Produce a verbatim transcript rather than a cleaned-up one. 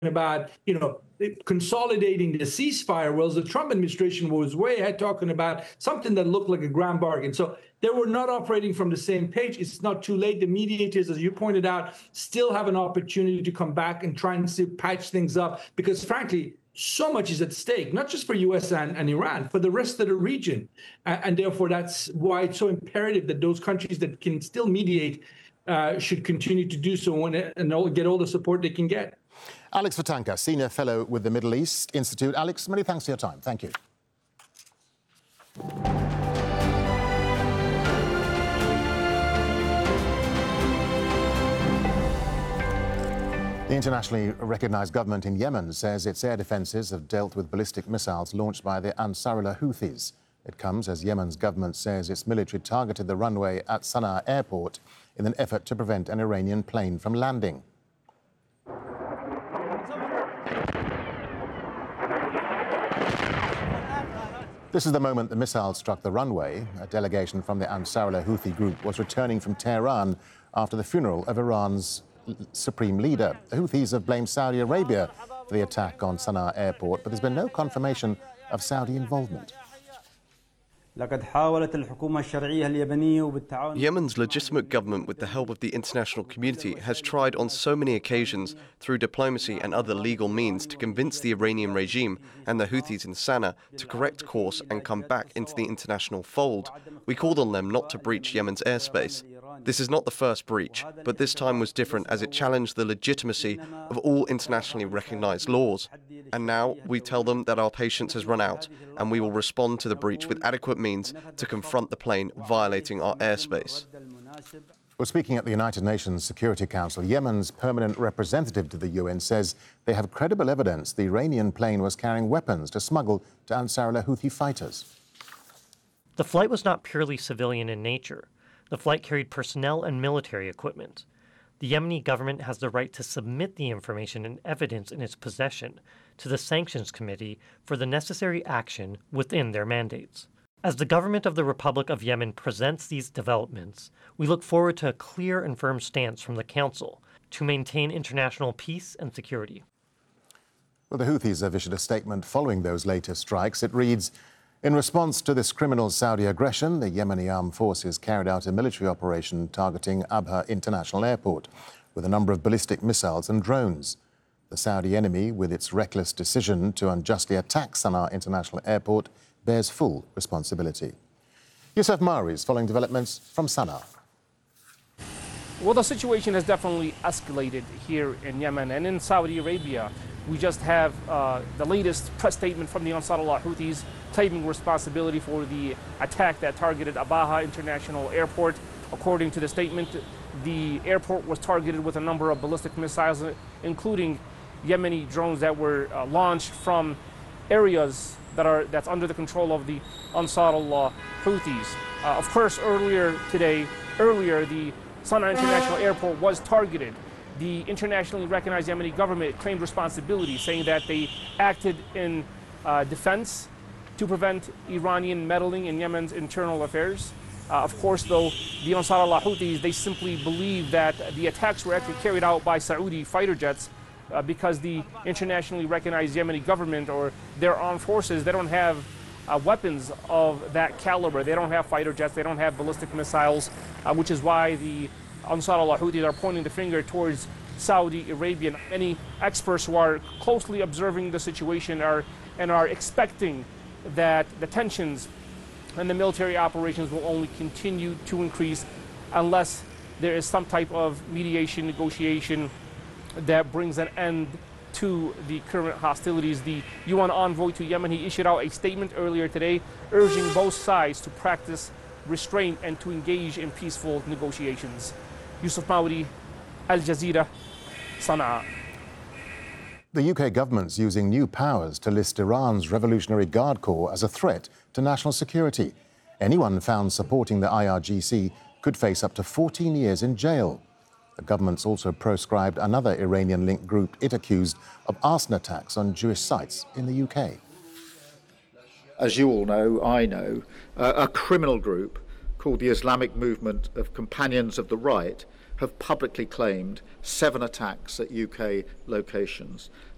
about, you know, consolidating the ceasefire, whereas the Trump administration was way ahead talking about something that looked like a grand bargain. So they were not operating from the same page. It's not too late. The mediators, as you pointed out, still have an opportunity to come back and try and see, patch things up, because frankly, so much is at stake, not just for U S and, and Iran, for the rest of the region. Uh, and therefore, that's why it's so imperative that those countries that can still mediate uh, should continue to do so and, and get all the support they can get. Alex Vatanka, Senior Fellow with the Middle East Institute. Alex, many thanks for your time. Thank you. The internationally recognized government in Yemen says its air defenses have dealt with ballistic missiles launched by the Ansarullah Houthis. It comes as Yemen's government says its military targeted the runway at Sana'a airport in an effort to prevent an Iranian plane from landing. This is the moment the missile struck the runway. A delegation from the Ansarullah Houthi group was returning from Tehran after the funeral of Iran's supreme leader. The Houthis have blamed Saudi Arabia for the attack on Sana'a airport, but there's been no confirmation of Saudi involvement. Yemen's legitimate government, with the help of the international community, has tried on so many occasions through diplomacy and other legal means to convince the Iranian regime and the Houthis in Sana'a to correct course and come back into the international fold. We called on them not to breach Yemen's airspace. This is not the first breach, but this time was different as it challenged the legitimacy of all internationally recognized laws. And now we tell them that our patience has run out and we will respond to the breach with adequate means to confront the plane violating our airspace. Well, speaking at the United Nations Security Council, Yemen's permanent representative to the U N says they have credible evidence the Iranian plane was carrying weapons to smuggle to Ansarullah Houthi fighters. The flight was not purely civilian in nature. The flight carried personnel and military equipment. The Yemeni government has the right to submit the information and evidence in its possession to the Sanctions Committee for the necessary action within their mandates. As the government of the Republic of Yemen presents these developments, we look forward to a clear and firm stance from the Council to maintain international peace and security. Well, the Houthis have issued a statement following those latest strikes. It reads, "In response to this criminal Saudi aggression, the Yemeni armed forces carried out a military operation targeting Abha International Airport with a number of ballistic missiles and drones. The Saudi enemy, with its reckless decision to unjustly attack Sana'a International Airport, bears full responsibility." Youssef Mari is following developments from Sana'a. Well, the situation has definitely escalated here in Yemen and in Saudi Arabia. We just have uh, the latest press statement from the Ansarullah Houthis claiming responsibility for the attack that targeted Abaha International Airport. According to the statement, the airport was targeted with a number of ballistic missiles, including Yemeni drones that were uh, launched from areas that are that's under the control of the Ansarullah Houthis. Uh, of course, earlier today, earlier the Sana'a International Airport was targeted. The internationally recognized Yemeni government claimed responsibility, saying that they acted in uh, defense to prevent Iranian meddling in Yemen's internal affairs. Uh, of course, though, the Ansarullah Houthis, they simply believe that the attacks were actually carried out by Saudi fighter jets uh, because the internationally recognized Yemeni government or their armed forces, they don't have uh, weapons of that caliber. They don't have fighter jets, they don't have ballistic missiles, uh, which is why the Ansarullah Houthis are pointing the finger towards Saudi Arabia. Many experts who are closely observing the situation are and are expecting that the tensions and the military operations will only continue to increase unless there is some type of mediation, negotiation that brings an end to the current hostilities. The U N envoy to Yemen, he issued out a statement earlier today urging both sides to practice restraint and to engage in peaceful negotiations. Youssef Mawri, Al Jazeera, Sana'a. The U K government's using new powers to list Iran's Revolutionary Guard Corps as a threat to national security. Anyone found supporting the I R G C could face up to fourteen years in jail. The government's also proscribed another Iranian-linked group it accused of arson attacks on Jewish sites in the U K. As you all know, I know, uh, a criminal group called the Islamic Movement of Companions of the Right have publicly claimed seven attacks at U K locations.